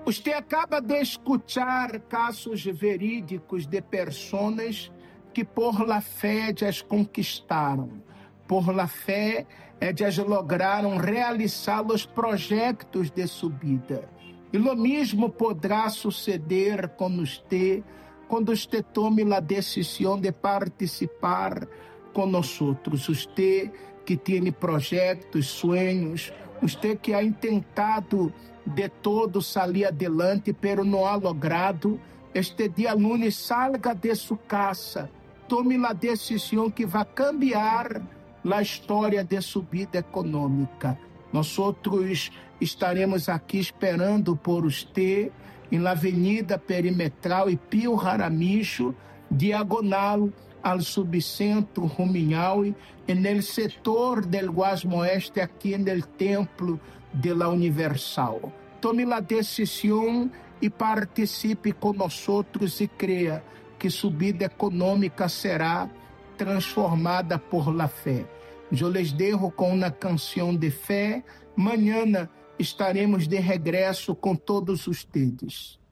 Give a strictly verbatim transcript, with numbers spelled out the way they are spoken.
Você acaba de escuchar casos verídicos de pessoas que por la fé as conquistaram, por la fé elas lograram realizar os projetos de subida. E o mesmo poderá suceder com você quando você tome a decisão de participar conosco. Você que tem projetos, sonhos, você que ha tentado de todo salir adelante, pero não ha logrado, este dia lunes salga de sua casa, tome a decisão que vai cambiar a história de sua vida econômica. Nós outros estaremos aqui esperando por você em la Avenida Perimetral e Pio Jaramillo, diagonal ao subcentro Rumiñahui, no setor del Guasmo Oeste, aqui no Templo de la Universal. Tome a decisão e participe conosco e creia que sua vida econômica será transformada por la fé. Eu les dejo com uma canção de fé. Mañana estaremos de regresso com todos ustedes.